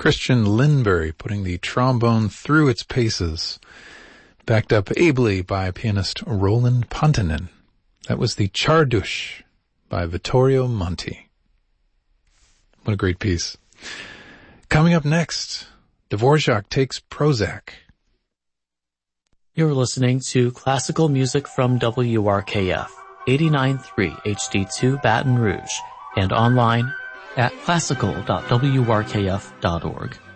Christian Lindbergh putting the trombone through its paces, backed up ably by pianist Roland Pontanen. That was the Czardusz by Vittorio Monti. What a great piece. Coming up next, Dvorak takes Prozac. You're listening to classical music from WRKF, 89.3 HD2 Baton Rouge, and online at classical.wrkf.org.